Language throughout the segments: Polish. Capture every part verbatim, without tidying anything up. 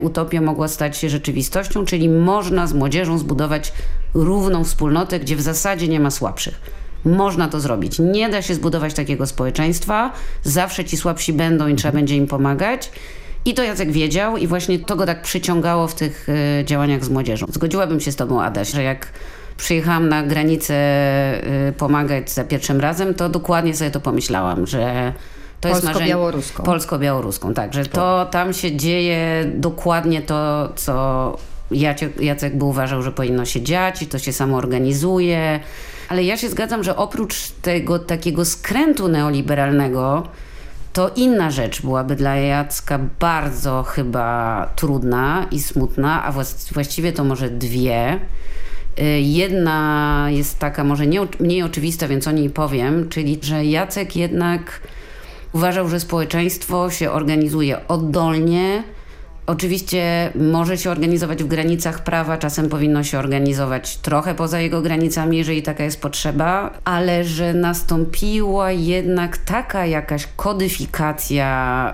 utopia mogła stać się rzeczywistością, czyli można z młodzieżą zbudować równą wspólnotę, gdzie w zasadzie nie ma słabszych. Można to zrobić. Nie da się zbudować takiego społeczeństwa. Zawsze ci słabsi będą i trzeba będzie im pomagać. I to Jacek wiedział i właśnie to go tak przyciągało w tych y, działaniach z młodzieżą. Zgodziłabym się z tobą, Adaś, że jak przyjechałam na granicę y, pomagać za pierwszym razem, to dokładnie sobie to pomyślałam, że to jest marzenie... Polsko-białoruską. Polsko-białoruską, tak. Że to tam się dzieje dokładnie to, co Jacek by uważał, że powinno się dziać i to się samo organizuje. Ale ja się zgadzam, że oprócz tego takiego skrętu neoliberalnego, to inna rzecz byłaby dla Jacka bardzo chyba trudna i smutna, a właściwie to może dwie. Jedna jest taka może nie, mniej oczywista, więc o niej powiem, czyli że Jacek jednak uważał, że społeczeństwo się organizuje oddolnie. Oczywiście może się organizować w granicach prawa, czasem powinno się organizować trochę poza jego granicami, jeżeli taka jest potrzeba, ale że nastąpiła jednak taka jakaś kodyfikacja,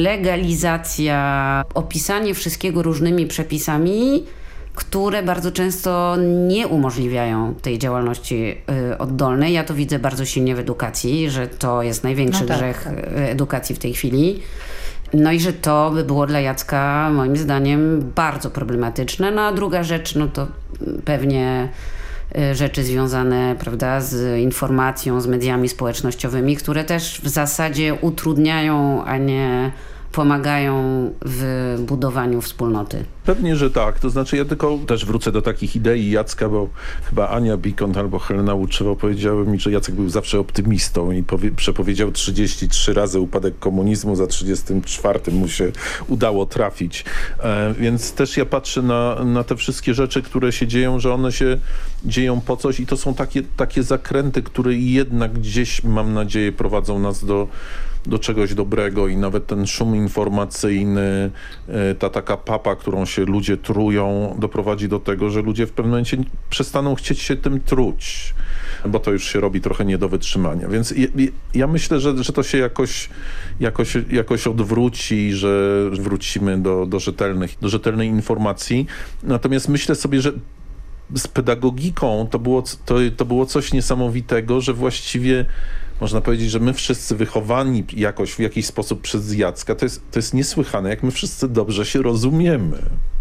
legalizacja, opisanie wszystkiego różnymi przepisami, które bardzo często nie umożliwiają tej działalności y, oddolnej. Ja to widzę bardzo silnie w edukacji, że to jest największy no tak, grzech tak. edukacji w tej chwili. No i że to by było dla Jacka moim zdaniem bardzo problematyczne. No a druga rzecz, no to pewnie rzeczy związane, prawda, z informacją, z mediami społecznościowymi, które też w zasadzie utrudniają, a nie pomagają w budowaniu wspólnoty. Pewnie, że tak. To znaczy ja tylko też wrócę do takich idei Jacka, bo chyba Ania Bikont albo Helena Łuczywo powiedziały mi, że Jacek był zawsze optymistą i powie, przepowiedział trzydzieści trzy razy upadek komunizmu, za trzydziestym czwartym mu się udało trafić. E, więc też ja patrzę na, na te wszystkie rzeczy, które się dzieją, że one się dzieją po coś i to są takie, takie zakręty, które jednak gdzieś, mam nadzieję, prowadzą nas do do czegoś dobrego i nawet ten szum informacyjny, ta taka papa, którą się ludzie trują, doprowadzi do tego, że ludzie w pewnym momencie przestaną chcieć się tym truć, bo to już się robi trochę nie do wytrzymania. Więc ja, ja myślę, że, że to się jakoś, jakoś, jakoś odwróci, że wrócimy do, do, rzetelnych, do rzetelnej informacji. Natomiast myślę sobie, że z pedagogiką to było, to, to było coś niesamowitego, że właściwie można powiedzieć, że my wszyscy wychowani jakoś w jakiś sposób przez Jacka, to jest, to jest niesłychane, jak my wszyscy dobrze się rozumiemy.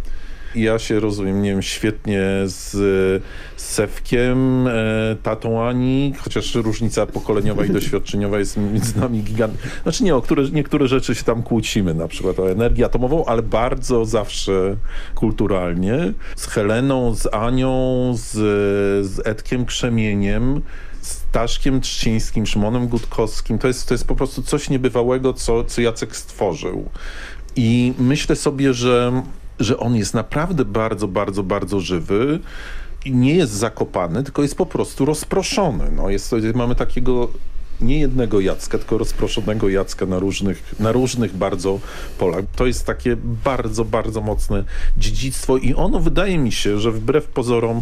Ja się rozumiem, nie wiem, świetnie z, z Sewkiem, e, tatą Ani, chociaż różnica pokoleniowa i doświadczeniowa jest między nami gigantyczna. Znaczy nie, o które, niektóre rzeczy się tam kłócimy, na przykład o energię atomową, ale bardzo zawsze kulturalnie. Z Heleną, z Anią, z, z Edkiem Krzemieniem, z Staszkiem Trzcińskim, Szymonem Gutkowskim. To jest, to jest po prostu coś niebywałego, co, co Jacek stworzył. I myślę sobie, że że on jest naprawdę bardzo, bardzo, bardzo żywy i nie jest zakopany, tylko jest po prostu rozproszony. No jest, mamy takiego nie jednego Jacka, tylko rozproszonego Jacka na różnych, na różnych bardzo polach. To jest takie bardzo, bardzo mocne dziedzictwo i ono, wydaje mi się, że wbrew pozorom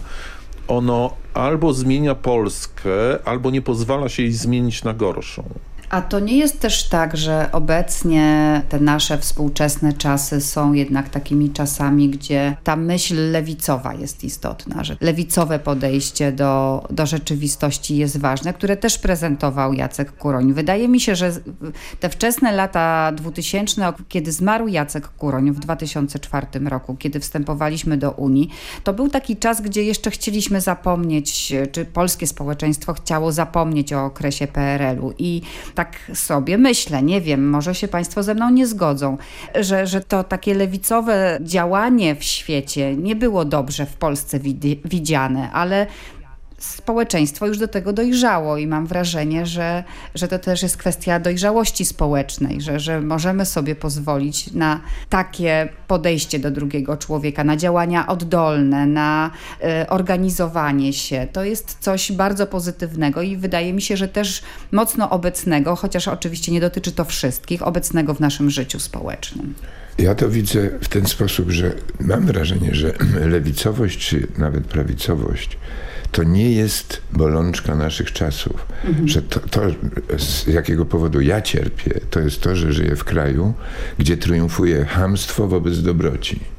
ono albo zmienia Polskę, albo nie pozwala się jej zmienić na gorszą. A to nie jest też tak, że obecnie te nasze współczesne czasy są jednak takimi czasami, gdzie ta myśl lewicowa jest istotna, że lewicowe podejście do, do rzeczywistości jest ważne, które też prezentował Jacek Kuroń. Wydaje mi się, że te wczesne lata dwutysięczne, kiedy zmarł Jacek Kuroń w dwa tysiące czwartym roku, kiedy wstępowaliśmy do Unii, to był taki czas, gdzie jeszcze chcieliśmy zapomnieć, czy polskie społeczeństwo chciało zapomnieć o okresie P R L u i tak sobie myślę, nie wiem, może się Państwo ze mną nie zgodzą, że, że to takie lewicowe działanie w świecie nie było dobrze w Polsce wid- widziane, ale społeczeństwo już do tego dojrzało i mam wrażenie, że, że to też jest kwestia dojrzałości społecznej, że, że możemy sobie pozwolić na takie podejście do drugiego człowieka, na działania oddolne, na y, organizowanie się. To jest coś bardzo pozytywnego i wydaje mi się, że też mocno obecnego, chociaż oczywiście nie dotyczy to wszystkich, obecnego w naszym życiu społecznym. Ja to widzę w ten sposób, że mam wrażenie, że lewicowość czy nawet prawicowość to nie jest bolączka naszych czasów. Mhm. Że to, to, z jakiego powodu ja cierpię, to jest to, że żyję w kraju, gdzie triumfuje chamstwo wobec dobroci.